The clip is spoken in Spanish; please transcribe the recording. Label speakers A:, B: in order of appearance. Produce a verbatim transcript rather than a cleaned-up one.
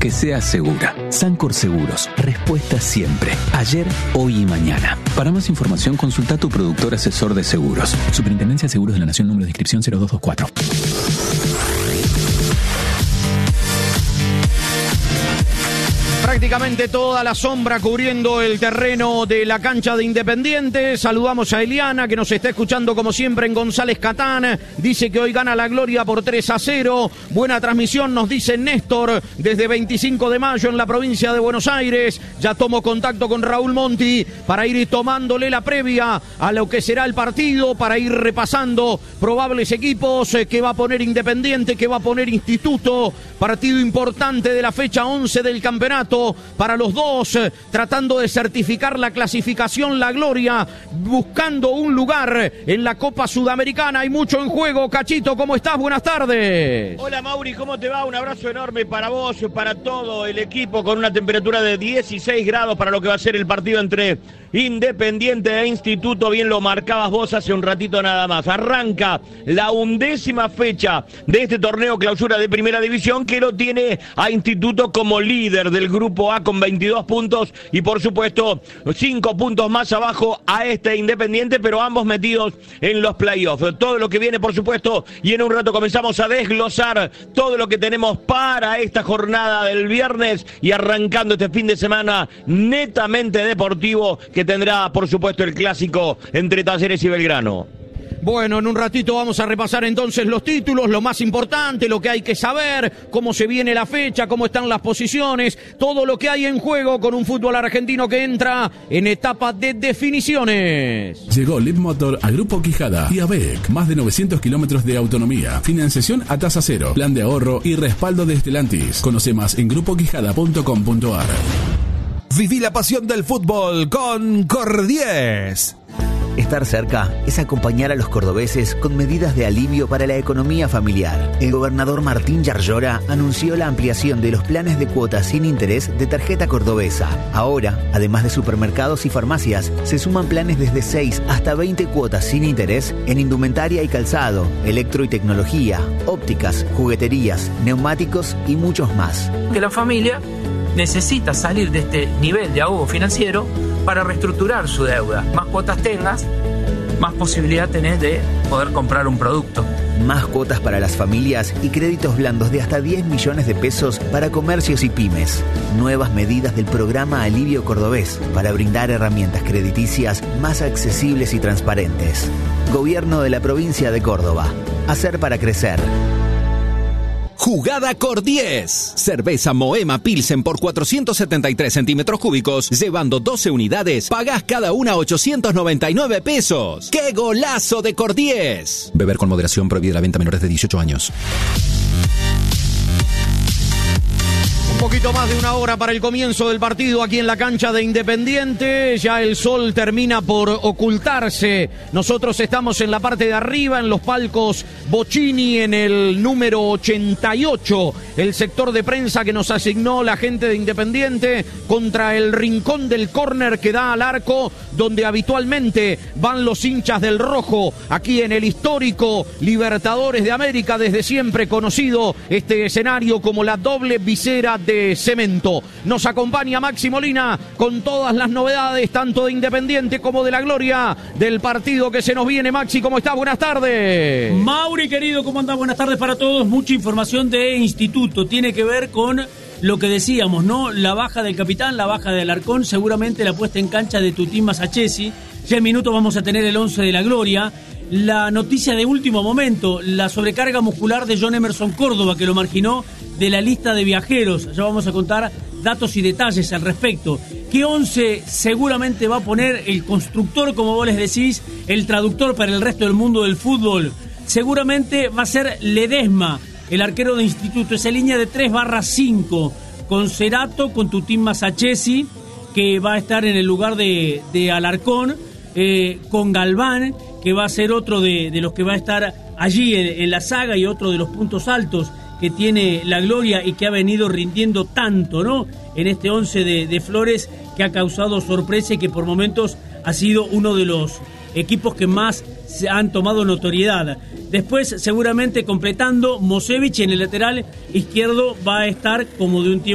A: que sea segura. Sancor Seguros, respuesta siempre, ayer, hoy y mañana. Para más información, consulta a tu productor asesor de seguros. Superintendencia de Seguros de la Nación, número de inscripción cero dos dos cuatro.
B: Prácticamente toda la sombra cubriendo el terreno de la cancha de Independiente. Saludamos a Eliana, que nos está escuchando como siempre en González Catán. Dice que hoy gana la Gloria por tres a cero. Buena transmisión, nos dice Néstor, desde veinticinco de mayo en la provincia de Buenos Aires. Ya tomo contacto con Raúl Monti para ir tomándole la previa a lo que será el partido, para ir repasando probables equipos que va a poner Independiente, que va a poner Instituto. Partido importante de la fecha once del campeonato para los dos, tratando de certificar la clasificación, la Gloria, buscando un lugar en la Copa Sudamericana. Hay mucho en juego. Cachito, ¿cómo estás? Buenas tardes.
C: Hola Mauri, ¿cómo te va? Un abrazo enorme para vos, para todo el equipo, con una temperatura de dieciséis grados para lo que va a ser el partido entre Independiente e Instituto. Bien lo marcabas vos hace un ratito nada más. Arranca la undécima fecha de este torneo clausura de Primera División, que lo tiene a Instituto como líder del Grupo A con veintidós puntos y por supuesto cinco puntos más abajo a este Independiente, pero ambos metidos en los playoffs. Todo lo que viene por supuesto, y en un rato comenzamos a desglosar todo lo que tenemos para esta jornada del viernes y arrancando este fin de semana netamente deportivo, que tendrá por supuesto el clásico entre Talleres y Belgrano.
B: Bueno, en un ratito vamos a repasar entonces los títulos, lo más importante, lo que hay que saber, cómo se viene la fecha, cómo están las posiciones, todo lo que hay en juego con un fútbol argentino que entra en etapa de definiciones.
D: Llegó Leapmotor a Grupo Quijada y A B E C, más de novecientos kilómetros de autonomía, financiación a tasa cero, plan de ahorro y respaldo de Stellantis. Conoce más en grupo quijada punto com punto a r.
E: Viví la pasión del fútbol con Cordies.
F: Estar cerca es acompañar a los cordobeses con medidas de alivio para la economía familiar. El gobernador Martín Yarlora anunció la ampliación de los planes de cuotas sin interés de tarjeta cordobesa. Ahora, además de supermercados y farmacias, se suman planes desde seis hasta veinte cuotas sin interés en indumentaria y calzado, electro y tecnología, ópticas, jugueterías, neumáticos y muchos más.
G: Que la familia necesita salir de este nivel de ahogo financiero para reestructurar su deuda. Más cuotas tengas, más posibilidad tenés de poder comprar un producto.
F: Más cuotas para las familias y créditos blandos de hasta diez millones de pesos para comercios y pymes. Nuevas medidas del programa Alivio Cordobés para brindar herramientas crediticias más accesibles y transparentes. Gobierno de la provincia de Córdoba. Hacer para crecer.
E: Jugada Cordies. Cerveza Moema Pilsen por cuatrocientos setenta y tres centímetros cúbicos, llevando doce unidades, pagás cada una ochocientos noventa y nueve pesos. ¡Qué golazo de Cordies! Beber con moderación, prohibida la venta a menores de dieciocho años.
B: Un poquito más de una hora para el comienzo del partido aquí en la cancha de Independiente. Ya el sol termina por ocultarse. Nosotros estamos en la parte de arriba, en los palcos Bocchini, en el número ochenta y ocho. El sector de prensa que nos asignó la gente de Independiente contra el rincón del córner que da al arco, donde habitualmente van los hinchas del rojo. Aquí en el histórico Libertadores de América, desde siempre conocido este escenario como la doble visera de cemento. Nos acompaña Maxi Molina con todas las novedades, tanto de Independiente como de la Gloria del partido que se nos viene. Maxi, ¿cómo estás? Buenas tardes.
H: Mauri, querido, ¿cómo andás? Buenas tardes para todos. Mucha información de Instituto. Tiene que ver con lo que decíamos, ¿no? La baja del capitán, la baja del Alarcón, seguramente la puesta en cancha de Tutín Masachesi. Ya en minutos vamos a tener el once de la Gloria. La noticia de último momento, la sobrecarga muscular de John Emerson Córdoba, que lo marginó de la lista de viajeros. Ya vamos a contar datos y detalles al respecto. ¿Qué once seguramente va a poner el constructor, como vos les decís, el traductor para el resto del mundo del fútbol? Seguramente va a ser Ledesma, el arquero de Instituto. Esa línea de tres barra cinco, con Cerato, con Tutín Masachesi, que va a estar en el lugar de, de Alarcón, eh, con Galván, que va a ser otro de, de los que va a estar allí en, en la saga, y otro de los puntos altos que tiene la Gloria y que ha venido rindiendo tanto, ¿no? En este once de, de Flores, que ha causado sorpresa y que por momentos ha sido uno de los equipos que más se han tomado notoriedad. Después, seguramente completando, Mosevich en el lateral izquierdo va a estar como de un tiempo